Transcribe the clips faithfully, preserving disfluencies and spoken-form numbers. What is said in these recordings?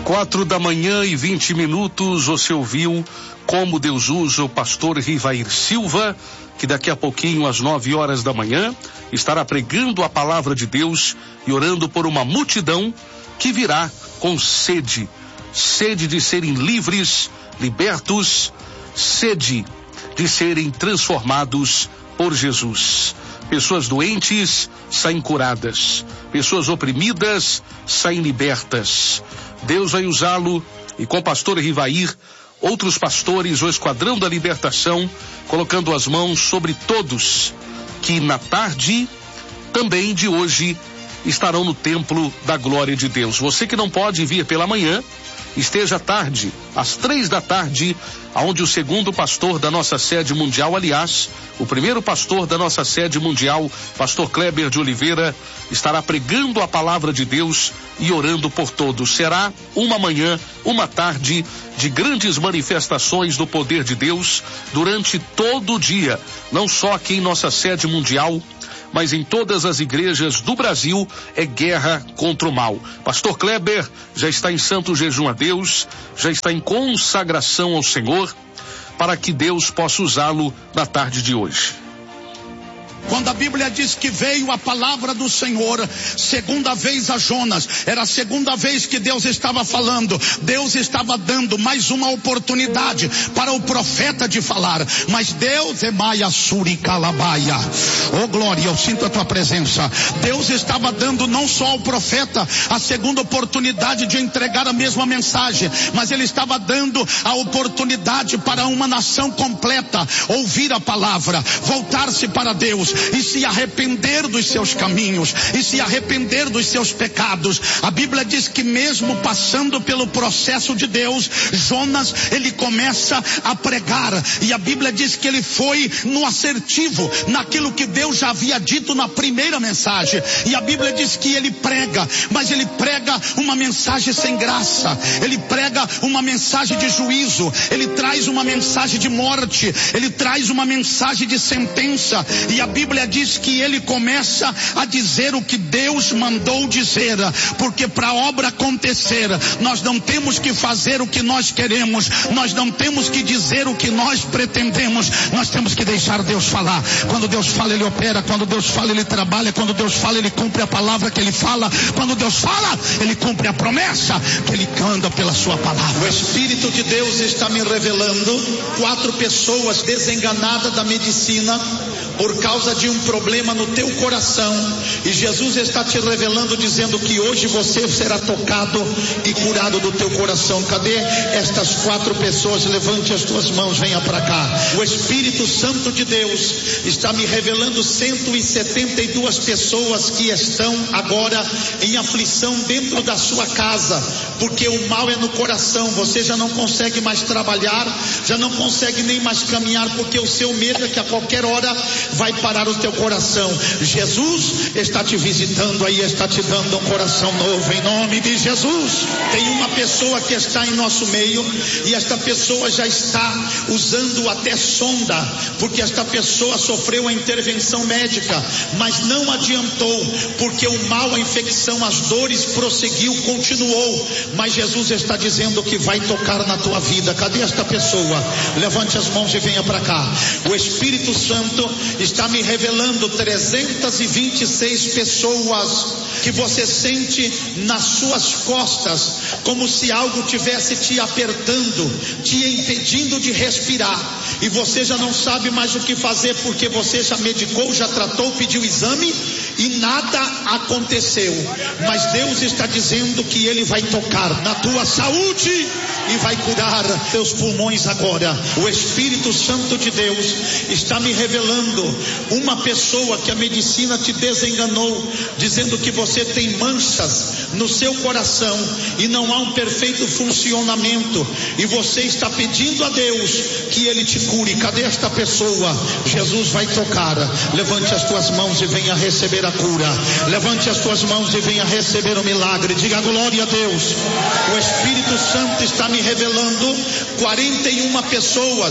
Quatro da manhã e vinte minutos, você ouviu como Deus usa o pastor Rivair Silva, que daqui a pouquinho, às nove horas da manhã, estará pregando a palavra de Deus e orando por uma multidão que virá com sede, sede de serem livres, libertos, sede de serem transformados por Jesus. Pessoas doentes saem curadas, pessoas oprimidas saem libertas. Deus vai usá-lo e com o pastor Rivair, outros pastores, o Esquadrão da Libertação, colocando as mãos sobre todos que na tarde também de hoje estarão no templo da glória de Deus. Você que não pode vir pela manhã, esteja à tarde, às três da tarde, aonde o segundo pastor da nossa sede mundial, aliás, o primeiro pastor da nossa sede mundial, pastor Kleber de Oliveira, estará pregando a palavra de Deus e orando por todos. Será uma manhã, uma tarde de grandes manifestações do poder de Deus durante todo o dia, não só aqui em nossa sede mundial, mas em todas as igrejas do Brasil. É guerra contra o mal. Pastor Kleber já está em santo jejum a Deus, já está em consagração ao Senhor, para que Deus possa usá-lo na tarde de hoje. Quando a Bíblia diz que veio a palavra do Senhor, segunda vez a Jonas, era a segunda vez que Deus estava falando, Deus estava dando mais uma oportunidade para o profeta de falar, mas Deus é Maia Suri Calabaia, oh glória, eu sinto a tua presença. Deus estava dando não só ao profeta a segunda oportunidade de entregar a mesma mensagem, mas ele estava dando a oportunidade para uma nação completa ouvir a palavra, voltar-se para Deus e se arrepender dos seus caminhos, e se arrepender dos seus pecados. A Bíblia diz que mesmo passando pelo processo de Deus, Jonas, ele começa a pregar, e a Bíblia diz que ele foi no assertivo, naquilo que Deus já havia dito na primeira mensagem, e a Bíblia diz que ele prega, mas ele prega uma mensagem sem graça, ele prega uma mensagem de juízo, ele traz uma mensagem de morte, ele traz uma mensagem de sentença, e a Bíblia A Bíblia diz que ele começa a dizer o que Deus mandou dizer, porque para a obra acontecer, nós não temos que fazer o que nós queremos, nós não temos que dizer o que nós pretendemos, nós temos que deixar Deus falar. Quando Deus fala, ele opera, quando Deus fala, ele trabalha, quando Deus fala, ele cumpre a palavra que ele fala, quando Deus fala, ele cumpre a promessa que ele anda pela sua palavra. O Espírito de Deus está me revelando quatro pessoas desenganadas da medicina por causa de um problema no teu coração, e Jesus está te revelando, dizendo que hoje você será tocado e curado do teu coração. Cadê estas quatro pessoas? Levante as tuas mãos, venha para cá. O Espírito Santo de Deus está me revelando cento e setenta e duas pessoas que estão agora em aflição dentro da sua casa, porque o mal é no coração. Você já não consegue mais trabalhar, já não consegue nem mais caminhar, porque o seu medo é que a qualquer hora vai parar o teu coração. Jesus está te visitando aí, está te dando um coração novo, em nome de Jesus. Tem uma pessoa que está em nosso meio, e esta pessoa já está usando até sonda, porque esta pessoa sofreu a intervenção médica, mas não adiantou, porque o mal, a infecção, as dores prosseguiu, continuou, mas Jesus está dizendo que vai tocar na tua vida. Cadê esta pessoa? Levante as mãos e venha para cá. O Espírito Santo está me revelando trezentas e vinte e seis pessoas que você sente nas suas costas, como se algo tivesse te apertando, te impedindo de respirar, e você já não sabe mais o que fazer, porque você já medicou, já tratou, pediu exame e nada aconteceu, mas Deus está dizendo que Ele vai tocar na tua saúde e vai curar teus pulmões agora. O Espírito Santo de Deus está me revelando uma pessoa que a medicina te desenganou, dizendo que você tem manchas no seu coração e não há um perfeito funcionamento, e você está pedindo a Deus que Ele te cure. Cadê esta pessoa? Jesus vai tocar. Levante as tuas mãos e venha receber a cura. Levante as tuas mãos e venha receber o milagre. Diga glória a Deus. O Espírito Santo está me revelando quarenta e uma pessoas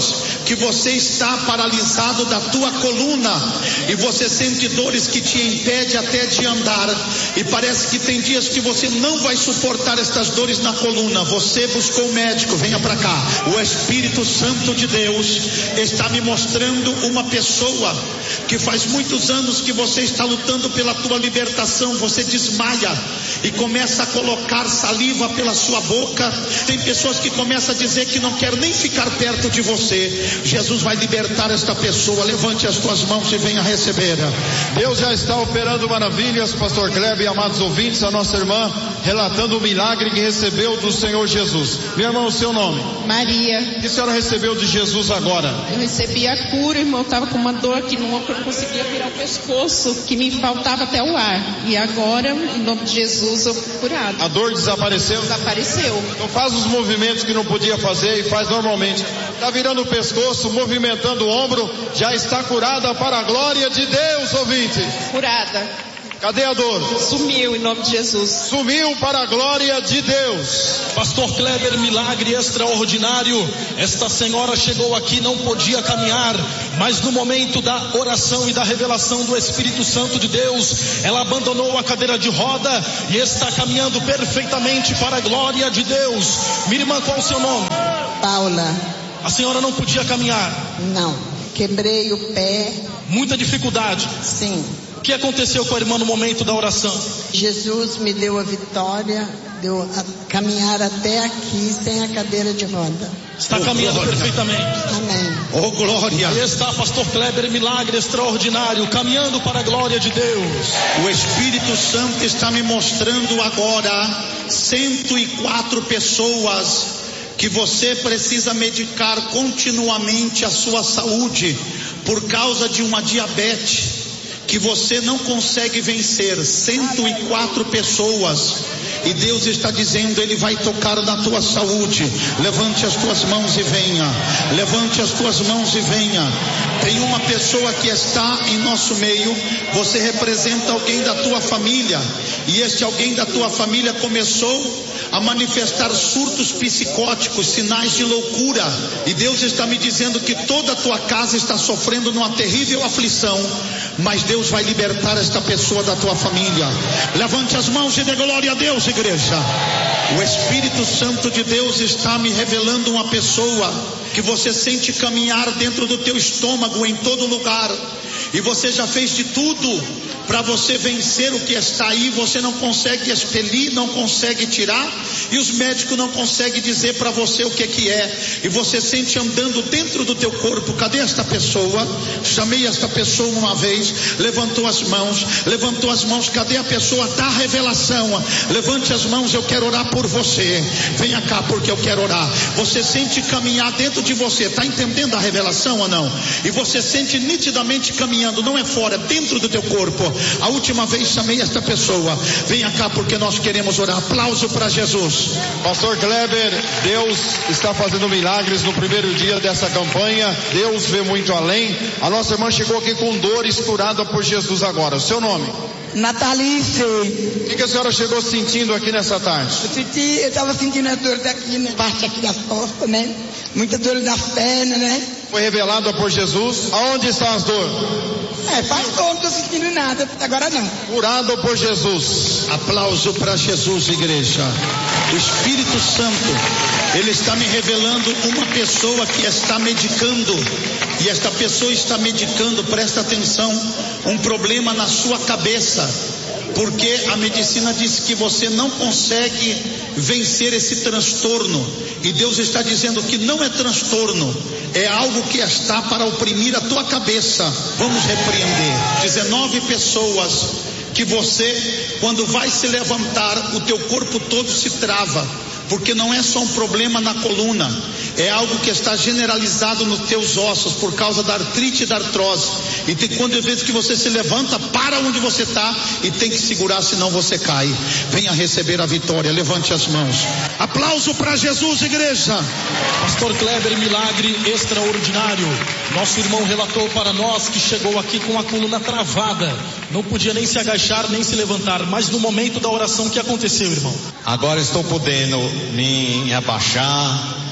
que você está paralisado da tua coluna e você sente dores que te impedem até de andar, e parece que tem dias que você não vai suportar estas dores na coluna. Você buscou o médico, venha para cá. O Espírito Santo de Deus está me mostrando uma pessoa que faz muitos anos que você está lutando pela tua libertação. Você desmaia e começa a colocar saliva pela sua boca. Tem pessoas que começam a dizer que não quer nem ficar perto de você. Jesus vai libertar esta pessoa. Levante as tuas mãos e venha receber. Deus já está operando maravilhas, pastor Kleber e amados ouvintes. A nossa irmã relatando o milagre que recebeu do Senhor Jesus. Minha irmã, o seu nome? Maria. O que a senhora recebeu de Jesus agora? Eu recebi a cura, irmão. Eu estava com uma dor que não conseguia virar o pescoço, que me faltava até o ar. E agora, em nome de Jesus, eu fui curado. A dor desapareceu? Desapareceu. Então faz os movimentos que não podia fazer e faz normalmente. Está virando o pescoço, movimentando o ombro, já está curada para a glória de Deus, ouvinte. Curada. Cadê a dor? Sumiu em nome de Jesus. Sumiu para a glória de Deus. Pastor Kleber, milagre extraordinário. Esta senhora chegou aqui, não podia caminhar, mas no momento da oração e da revelação do Espírito Santo de Deus, ela abandonou a cadeira de roda e está caminhando perfeitamente para a glória de Deus. Minha irmã, qual o seu nome? Paula. A senhora não podia caminhar? Não, quebrei o pé. Muita dificuldade? Sim. O que aconteceu com a irmã no momento da oração? Jesus me deu a vitória, deu a caminhar até aqui sem a cadeira de roda. Está oh, caminhando glória. Perfeitamente. Amém. Oh, glória. Aí está, pastor Kleber, milagre extraordinário, caminhando para a glória de Deus. O Espírito Santo está me mostrando agora cento e quatro pessoas que você precisa medicar continuamente a sua saúde por causa de uma diabetes que você não consegue vencer. Cento e quatro pessoas, e Deus está dizendo, Ele vai tocar na tua saúde. Levante as tuas mãos e venha. Levante as tuas mãos e venha. Tem uma pessoa que está em nosso meio. Você representa alguém da tua família, e este alguém da tua família começou a manifestar surtos psicóticos, sinais de loucura, e Deus está me dizendo que toda a tua casa está sofrendo numa terrível aflição, mas Deus vai libertar esta pessoa da tua família. Levante as mãos e dê glória a Deus, igreja. O Espírito Santo de Deus está me revelando uma pessoa que você sente caminhar dentro do teu estômago em todo lugar, e você já fez de tudo para você vencer o que está aí. Você não consegue expelir, não consegue tirar, e os médicos não conseguem dizer para você o que que é, e você sente andando dentro do teu corpo. Cadê esta pessoa? Chamei esta pessoa uma vez, levantou as mãos, levantou as mãos. Cadê a pessoa da revelação? Levante as mãos, eu quero orar por você. Venha cá porque eu quero orar. Você sente caminhar dentro de você, está entendendo a revelação ou não? E você sente nitidamente caminhando, não é fora, dentro do teu corpo. A última vez chamei esta pessoa. Venha cá porque nós queremos orar. Aplauso para Jesus. Pastor Kleber, Deus está fazendo milagres no primeiro dia dessa campanha. Deus vê muito além. A nossa irmã chegou aqui com dores, curada por Jesus agora. O seu nome? Natalice. O que, que a senhora chegou sentindo aqui nessa tarde? Eu senti, eu estava sentindo a dor daqui, na parte aqui das costas, né? Muita dor nas pernas, né? Foi revelada por Jesus. Aonde estão as dores? É, faz tempo, não estou sentindo nada, agora não. Curado por Jesus. Aplauso para Jesus, igreja. O Espírito Santo, Ele está me revelando uma pessoa que está medicando, e esta pessoa está medicando, presta atenção, um problema na sua cabeça, porque a medicina diz que você não consegue vencer esse transtorno, e Deus está dizendo que não é transtorno, é algo que está para oprimir a tua cabeça. Vamos repreender. dezenove pessoas que você, quando vai se levantar, o teu corpo todo se trava, porque não é só um problema na coluna, é algo que está generalizado nos teus ossos por causa da artrite e da artrose. E tem, quando às vezes que você se levanta, para onde você está e tem que segurar, senão você cai. Venha receber a vitória, levante as mãos. Aplauso para Jesus, igreja. Pastor Kleber, milagre extraordinário. Nosso irmão relatou para nós que chegou aqui com a coluna travada, não podia nem se agachar nem se levantar, mas no momento da oração, o que aconteceu, irmão? Agora estou podendo me abaixar,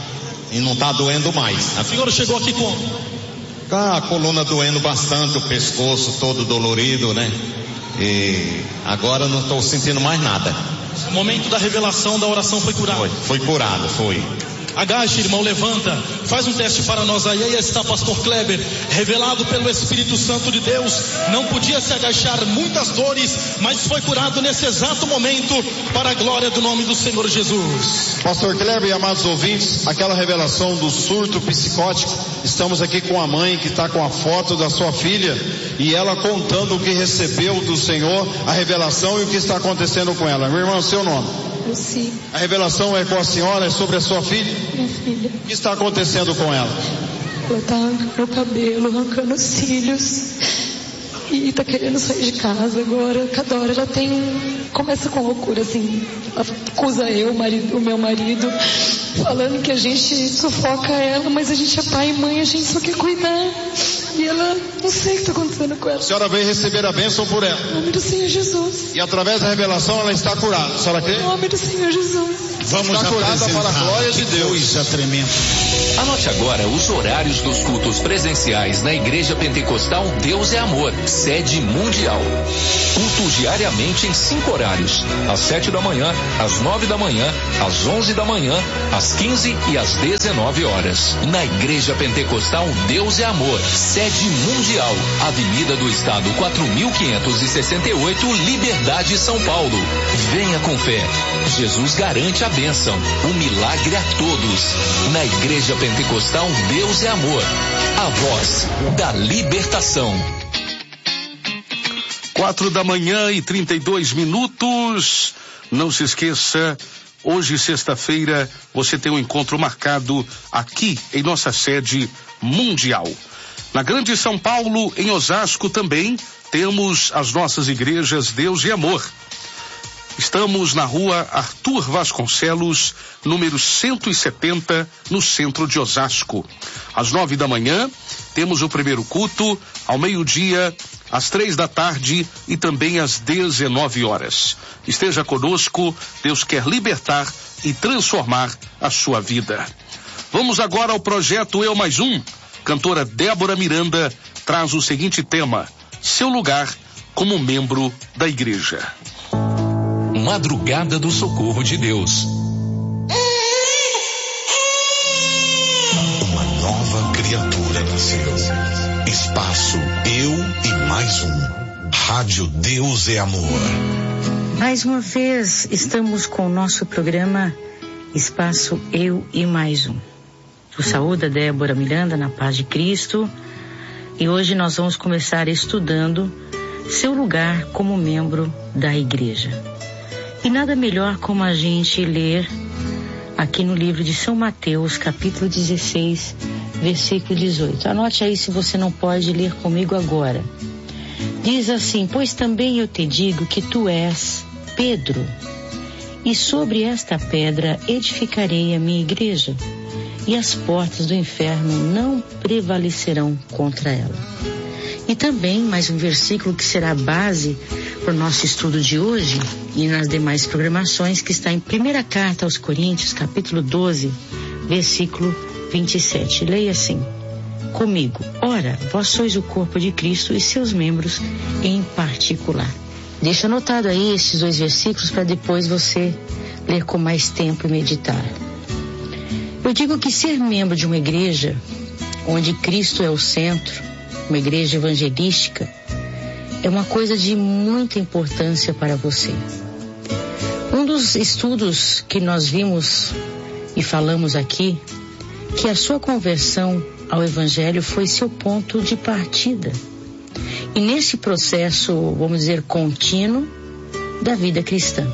e não está doendo mais. A senhora chegou aqui como? Tá a coluna doendo bastante, o pescoço todo dolorido, né? E agora não estou sentindo mais nada. No momento da revelação da oração foi curado? Foi, foi curado, foi. Agache, irmão, levanta, faz um teste para nós aí. Aí está pastor Kleber, revelado pelo Espírito Santo de Deus, não podia se agachar, muitas dores, mas foi curado nesse exato momento, para a glória do nome do Senhor Jesus. Pastor Kleber e amados ouvintes, aquela revelação do surto psicótico, estamos aqui com a mãe que está com a foto da sua filha, e ela contando o que recebeu do Senhor, a revelação e o que está acontecendo com ela. Meu irmão, seu nome? Luci. A revelação é com a senhora, é sobre a sua filha? Minha filha. O que está acontecendo com ela? Ela está arrancando o cabelo, arrancando os cílios e está querendo sair de casa agora. Cada hora ela tem um... começa com loucura assim, ela acusa eu, o, marido, o meu marido, falando que a gente sufoca ela, mas a gente é pai e mãe, a gente só quer cuidar. E ela, não sei o que está acontecendo com ela. A senhora veio receber a bênção por ela. Em nome do Senhor Jesus. E através da revelação ela está curada. A senhora crê? Em nome do Senhor Jesus. Vamos está curada para a glória de Deus. Coisa tremenda. Anote agora os horários dos cultos presenciais na Igreja Pentecostal Deus é Amor, sede mundial. Cultos diariamente em cinco horários: às sete da manhã, às nove da manhã, às onze da manhã, às quinze e às dezenove horas. Na Igreja Pentecostal Deus é Amor, sede mundial, Avenida do Estado quatro mil quinhentos e sessenta e oito, Liberdade, São Paulo. Venha com fé. Jesus garante a bênção, o milagre a todos. Na Igreja Pentecostal Deus é Amor, a voz da libertação. Quatro da manhã e trinta e dois minutos. Não se esqueça, hoje, sexta-feira, você tem um encontro marcado aqui em nossa sede mundial. Na Grande São Paulo, em Osasco também, temos as nossas igrejas Deus e Amor. Estamos na rua Arthur Vasconcelos, número cento e setenta, no centro de Osasco. Às nove da manhã, temos o primeiro culto, ao meio-dia, às três da tarde e também às dezenove horas. Esteja conosco, Deus quer libertar e transformar a sua vida. Vamos agora ao projeto Eu Mais Um. Cantora Débora Miranda traz o seguinte tema: seu lugar como membro da igreja. Madrugada do Socorro de Deus. Uma nova criatura nasceu. Espaço Eu e Mais Um. Rádio Deus é Amor. Mais uma vez estamos com o nosso programa Espaço Eu e Mais Um. Eu saúdo a Débora Miranda na paz de Cristo, e hoje nós vamos começar estudando seu lugar como membro da igreja. E nada melhor como a gente ler aqui no livro de São Mateus, capítulo dezesseis, versículo dezoito. Anote aí se você não pode ler comigo agora. Diz assim: pois também eu te digo que tu és Pedro, e sobre esta pedra edificarei a minha igreja, e as portas do inferno não prevalecerão contra ela. E também mais um versículo que será a base para o nosso estudo de hoje e nas demais programações, que está em primeira carta aos Coríntios, capítulo doze, versículo vinte e sete. Leia assim comigo: ora, vós sois o corpo de Cristo e seus membros em particular. Deixa anotado aí esses dois versículos para depois você ler com mais tempo e meditar. Eu digo que ser membro de uma igreja onde Cristo é o centro, uma igreja evangelística, é uma coisa de muita importância para você. Um dos estudos que nós vimos e falamos aqui, que a sua conversão ao Evangelho foi seu ponto de partida. E nesse processo, vamos dizer, contínuo da vida cristã.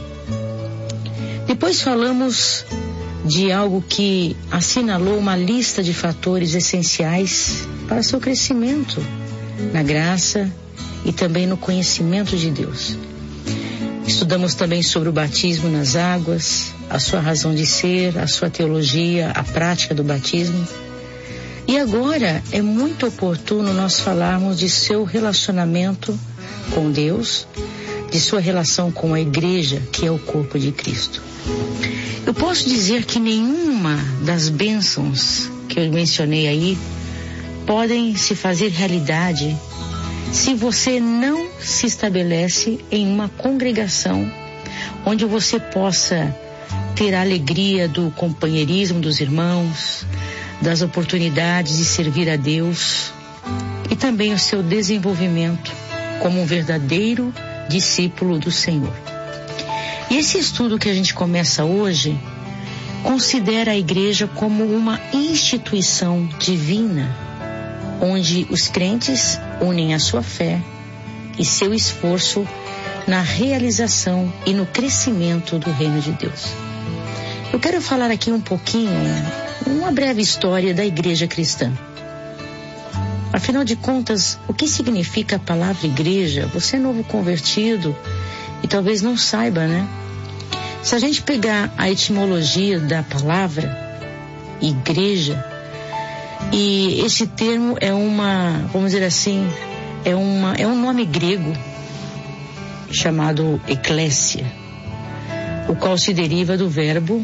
Depois falamos de algo que assinalou uma lista de fatores essenciais para seu crescimento na graça e também no conhecimento de Deus. Estudamos também sobre o batismo nas águas, a sua razão de ser, a sua teologia, a prática do batismo. E agora é muito oportuno nós falarmos de seu relacionamento com Deus, de sua relação com a igreja, que é o corpo de Cristo. Eu posso dizer que nenhuma das bênçãos que eu mencionei aí podem se fazer realidade se você não se estabelece em uma congregação onde você possa ter a alegria do companheirismo dos irmãos, das oportunidades de servir a Deus e também o seu desenvolvimento como um verdadeiro discípulo do Senhor. E esse estudo que a gente começa hoje considera a igreja como uma instituição divina, onde os crentes unem a sua fé e seu esforço na realização e no crescimento do reino de Deus. Eu quero falar aqui um pouquinho, uma breve história da igreja cristã. Afinal de contas, o que significa a palavra igreja? Você é novo convertido e talvez não saiba, né? Se a gente pegar a etimologia da palavra igreja, e esse termo é uma, vamos dizer assim, é, uma, é um nome grego chamado eclésia, o qual se deriva do verbo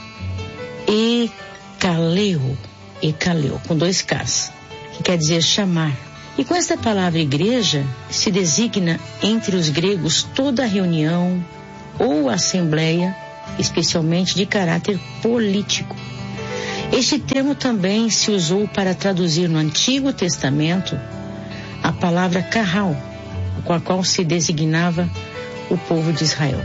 ekaleo, ekaleo, com dois Ks, que quer dizer chamar. E com esta palavra igreja se designa entre os gregos toda reunião ou assembleia, especialmente de caráter político. Este termo também se usou para traduzir no Antigo Testamento a palavra carral, com a qual se designava o povo de Israel.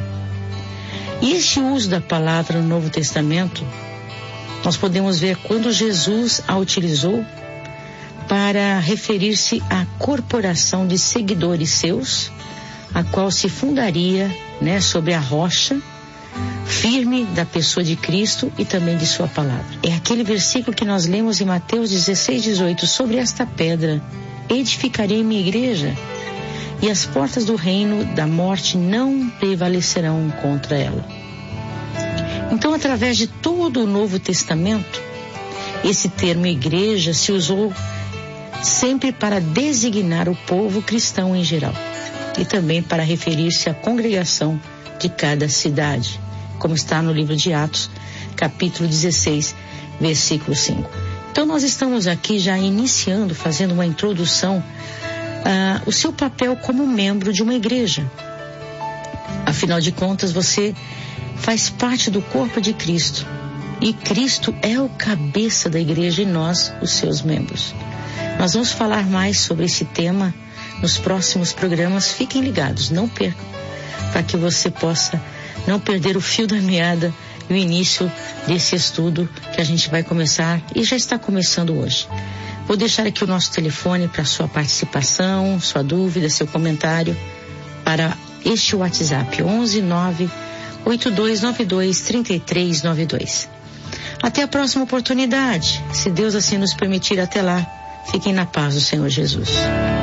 E este uso da palavra no Novo Testamento, nós podemos ver quando Jesus a utilizou para referir-se à corporação de seguidores seus, a qual se fundaria, né, sobre a rocha firme da pessoa de Cristo e também de sua palavra. É aquele versículo que nós lemos em Mateus dezesseis, dezoito, sobre esta pedra edificarei minha igreja e as portas do reino da morte não prevalecerão contra ela. Então, através de todo o Novo Testamento, esse termo igreja se usou sempre para designar o povo cristão em geral e também para referir-se à congregação de cada cidade, como está no livro de Atos, capítulo dezesseis, versículo cinco. Então nós estamos aqui já iniciando, fazendo uma introdução, uh, o seu papel como membro de uma igreja. Afinal de contas, você faz parte do corpo de Cristo e Cristo é o cabeça da igreja e nós, os seus membros. Nós vamos falar mais sobre esse tema nos próximos programas. Fiquem ligados, não percam, para que você possa não perder o fio da meada e o início desse estudo que a gente vai começar e já está começando hoje. Vou deixar aqui o nosso telefone para sua participação, sua dúvida, seu comentário para este WhatsApp onze nove oito dois nove dois três três nove dois. Até a próxima oportunidade, se Deus assim nos permitir. Até lá, fiquem na paz do Senhor Jesus.